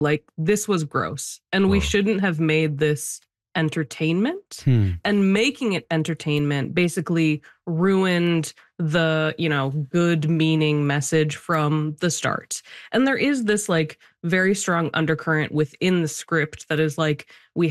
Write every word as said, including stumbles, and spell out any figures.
like, this was gross, and we Whoa. shouldn't have made this entertainment. Hmm. And making it entertainment basically ruined the, you know, good meaning message from the start. And there is this, like, very strong undercurrent within the script that is like, we